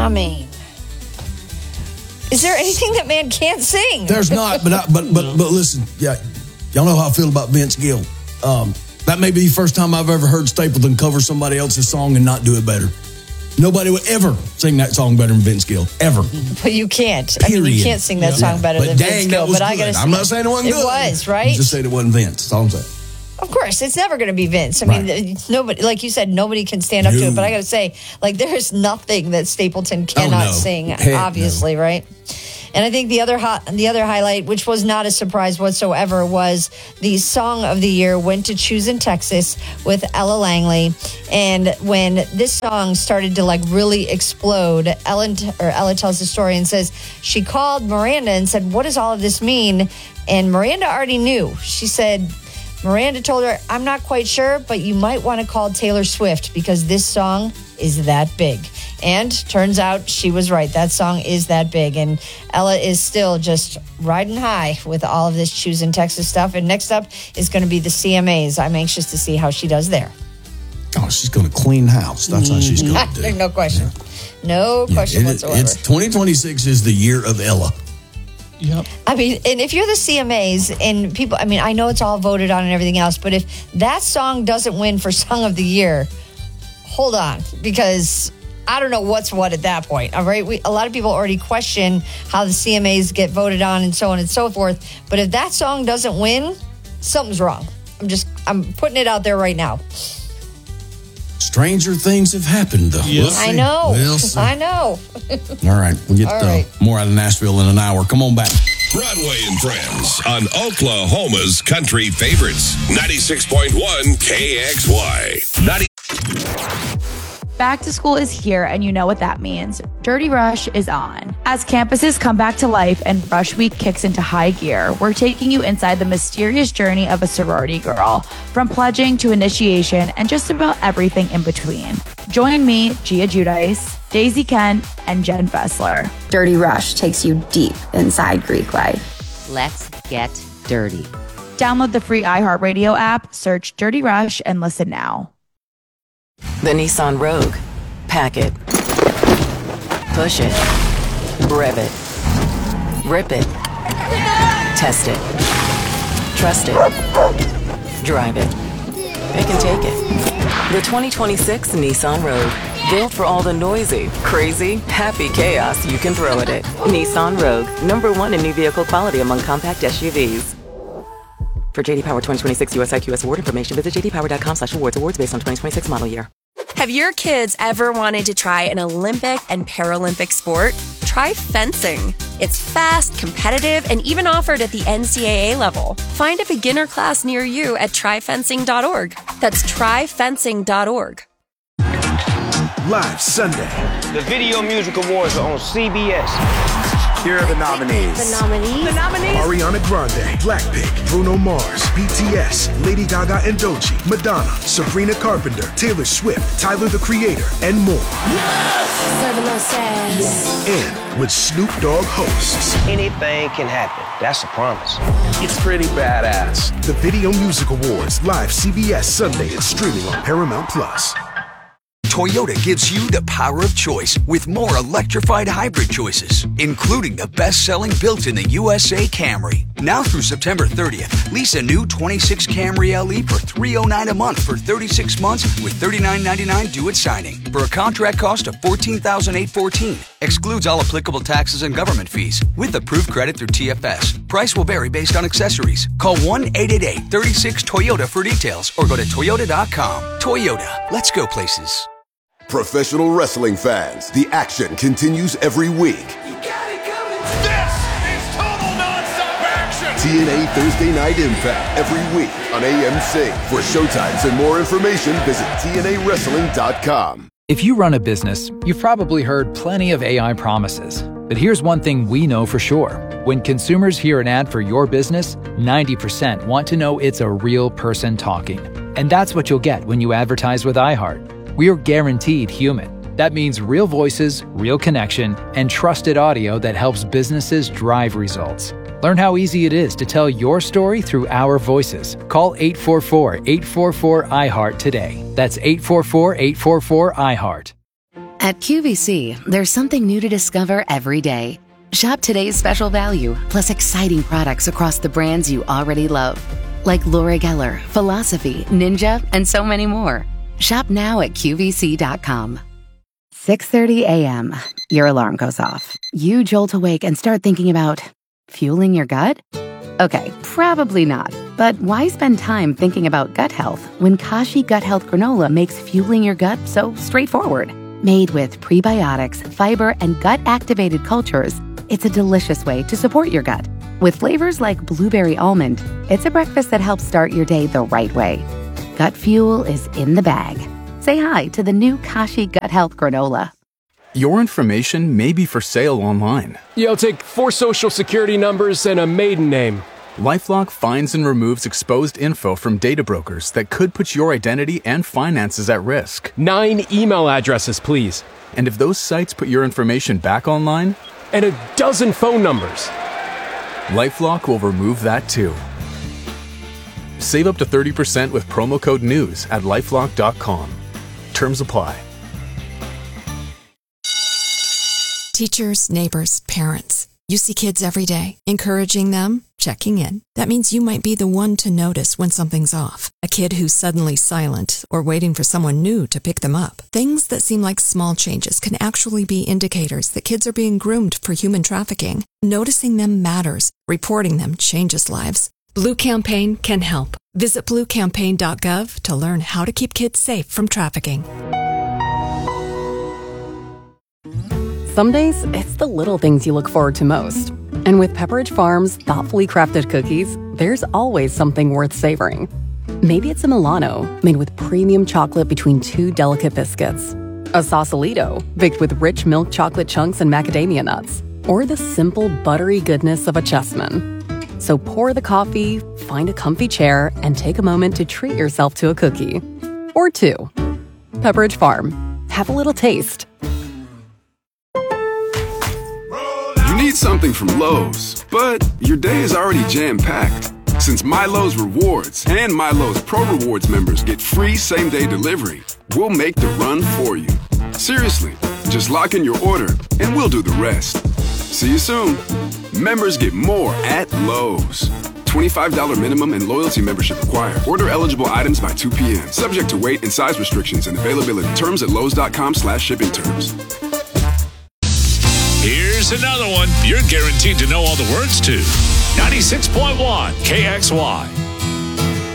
mean, is there anything that man can't sing? There's not, but listen, yeah, y'all know how I feel about Vince Gill. That may be the first time I've ever heard Stapleton cover somebody else's song and not do it better. Nobody would ever sing that song better than Vince Gill, ever. But you can't. Period. I mean, you can't sing that song better than Vince Gill. But I gotta say, I'm not saying it wasn't good. It was, right? I'm just saying it wasn't Vince. That's all I'm saying. Of course, it's never going to be Vince. I mean, nobody, like you said, nobody can stand up to it. But I got to say, like, there's nothing that Stapleton cannot sing. Heck obviously, right? And I think the other highlight, which was not a surprise whatsoever, was the Song of the Year went to Choosing Texas with Ella Langley. And when this song started to really explode, Ella tells the story and says she called Miranda and said, "What does all of this mean?" And Miranda already knew. She said, Miranda told her, "I'm not quite sure, but you might want to call Taylor Swift because this song is that big." And turns out she was right. That song is that big. And Ella is still just riding high with all of this Choosing Texas stuff. And next up is going to be the CMAs. I'm anxious to see how she does there. Oh, she's going to clean house. That's how she's going to do. No question. Yeah. No question whatsoever. It's 2026 is the year of Ella. Yep. I mean, and if you're the CMAs and people, I mean, I know it's all voted on and everything else, but if that song doesn't win for Song of the Year, hold on, because I don't know what's what at that point. All right. A lot of people already question how the CMAs get voted on and so on and so forth. But if that song doesn't win, something's wrong. I'm putting it out there right now. Stranger things have happened, though. Yes. I know. We'll see. I know. All right. We'll get more out of Nashville in an hour. Come on back. Broadway and Friends on Oklahoma's country favorites. 96.1 KXY. Back to school is here, and you know what that means. Dirty Rush is on. As campuses come back to life and Rush Week kicks into high gear, we're taking you inside the mysterious journey of a sorority girl, from pledging to initiation and just about everything in between. Join me, Gia Giudice, Daisy Kent, and Jen Fessler. Dirty Rush takes you deep inside Greek life. Let's get dirty. Download the free iHeartRadio app, search Dirty Rush, and listen now. The Nissan Rogue. Pack it. Push it. Rev it. Rip it. Test it. Trust it. Drive it. It can take it. The 2026 Nissan Rogue. Built for all the noisy, crazy, happy chaos you can throw at it. Nissan Rogue. #1 in new vehicle quality among compact SUVs. For JD Power 2026 US IQS award information, visit jdpower.com/awards. Awards based on 2026 model year. Have your kids ever wanted to try an Olympic and Paralympic sport? Try fencing. It's fast, competitive, and even offered at the NCAA level. Find a beginner class near you at tryfencing.org. That's tryfencing.org. Live Sunday. The Video Music Awards are on CBS. Here are the nominees. Ariana Grande, Blackpink, Bruno Mars, BTS, Lady Gaga and Doechii, Madonna, Sabrina Carpenter, Taylor Swift, Tyler the Creator, and more. And with Snoop Dogg hosts. Anything can happen. That's a promise. It's pretty badass. The Video Music Awards, live CBS Sunday and streaming on Paramount Plus. Toyota gives you the power of choice with more electrified hybrid choices, including the best-selling built-in-the USA Camry. Now through September 30th, lease a new 26 Camry LE for $309 a month for 36 months with $39.99 due at signing for a contract cost of $14,814. Excludes all applicable taxes and government fees with approved credit through TFS. Price will vary based on accessories. Call 1-888-36-TOYOTA for details or go to toyota.com. Toyota, let's go places. Professional wrestling fans, the action continues every week. This is total nonstop action. TNA Thursday Night Impact every week on AMC. For showtimes and more information, visit TNAWrestling.com. If you run a business, you've probably heard plenty of AI promises. But here's one thing we know for sure. When consumers hear an ad for your business, 90% want to know it's a real person talking. And that's what you'll get when you advertise with iHeart. We're guaranteed human. That means real voices, real connection, and trusted audio that helps businesses drive results. Learn how easy it is to tell your story through our voices. Call 844-844-iHeart today. That's 844-844-iHeart. At At QVC, there's something new to discover every day. Shop today's special value, plus exciting products across the brands you already love. Like Laura Geller, Philosophy, Ninja, and so many more. Shop now at QVC.com. 6:30 a.m. Your alarm goes off. You jolt awake and start thinking about fueling your gut? Okay, probably not. But why spend time thinking about gut health when Kashi Gut Health Granola makes fueling your gut so straightforward? Made with prebiotics, fiber, and gut-activated cultures, it's a delicious way to support your gut. With flavors like blueberry almond, it's a breakfast that helps start your day the right way. Gut fuel is in the bag. Say hi to the new Kashi Gut Health Granola. Your information may be for sale online. Yeah, I'll take 4 social security numbers and a maiden name. LifeLock finds and removes exposed info from data brokers that could put your identity and finances at risk. 9 email addresses, please. And if those sites put your information back online? And a dozen phone numbers. LifeLock will remove that too. Save up to 30% with promo code NEWS at LifeLock.com. Terms apply. Teachers, neighbors, parents. You see kids every day, encouraging them, checking in. That means you might be the one to notice when something's off. A kid who's suddenly silent or waiting for someone new to pick them up. Things that seem like small changes can actually be indicators that kids are being groomed for human trafficking. Noticing them matters. Reporting them changes lives. Blue Campaign can help. Visit bluecampaign.gov to learn how to keep kids safe from trafficking. Some days, it's the little things you look forward to most. And with Pepperidge Farm's thoughtfully crafted cookies, there's always something worth savoring. Maybe it's a Milano, made with premium chocolate between 2 delicate biscuits. A Sausalito, baked with rich milk chocolate chunks and macadamia nuts. Or the simple, buttery goodness of a Chessman. So pour the coffee, find a comfy chair, and take a moment to treat yourself to a cookie. Or 2. Pepperidge Farm. Have a little taste. You need something from Lowe's, but your day is already jam-packed. Since MyLowe's Rewards and MyLowe's Pro Rewards members get free same-day delivery, we'll make the run for you. Seriously, just lock in your order and we'll do the rest. See you soon. Members get more at Lowe's. $25 minimum and loyalty membership required. Order eligible items by 2 p.m. Subject to weight and size restrictions and availability. Terms at lowes.com/shipping terms. Here's another one you're guaranteed to know all the words to. 96.1 KXY.